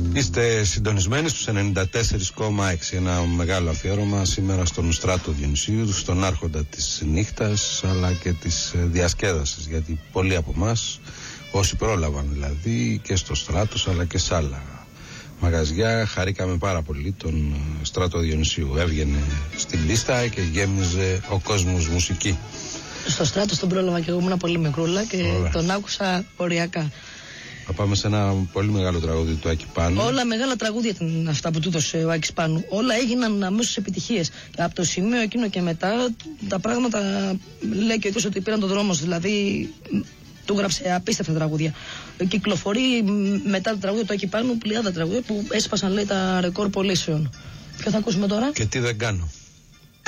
Είστε συντονισμένοι στους 94,6. Ένα μεγάλο αφιέρωμα σήμερα στον Στράτο Διονυσίου, στον άρχοντα της νύχτας αλλά και της διασκέδασης. Γιατί πολλοί από εμάς, όσοι πρόλαβαν δηλαδή και στο Στράτος αλλά και σε άλλα μαγαζιά, χαρήκαμε πάρα πολύ τον Στράτο Διονυσίου. Έβγαινε στην πίστα και γέμιζε ο κόσμος μουσική. Στο Στράτο τον πρόλαβα και εγώ, ήμουν πολύ μικρούλα και τον άκουσα οριακά. Θα πάμε σε ένα πολύ μεγάλο τραγούδι του Άκη Πάνου. Όλα μεγάλα τραγούδια ήταν αυτά που του έδωσε ο Άκης Πάνου. Όλα έγιναν αμέσως επιτυχίες. Από το σημείο εκείνο και μετά τα πράγματα λέει και ο ίδιος ότι πήραν τον δρόμο. Δηλαδή του γράψε απίστευτα τραγούδια. Κυκλοφορεί μετά τα τραγούδια του Άκη Πάνου πλειάδα τραγούδια που έσπασαν, λέει, τα ρεκόρ πωλήσεων. Και θα ακούσουμε τώρα. Και τι δεν κάνω.